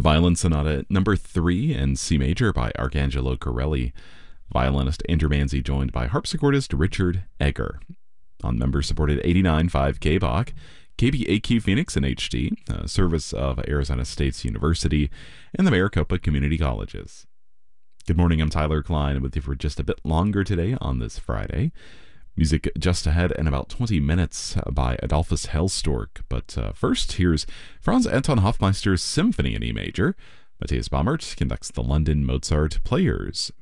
Violin Sonata number 3 in C major by Arcangelo Corelli. Violinist Andrew Manzi joined by harpsichordist Richard Egger. On member-supported 89.5 KBach, KBAQ Phoenix in HD, a service of Arizona State University, and the Maricopa Community Colleges. Good morning, I'm Tyler Klein with you for just a bit longer today on this Friday. Music just ahead in about 20 minutes by Adolphus Hellstork. But first, here's Franz Anton Hofmeister's Symphony in E major. Matthias Baumert conducts the London Mozart Players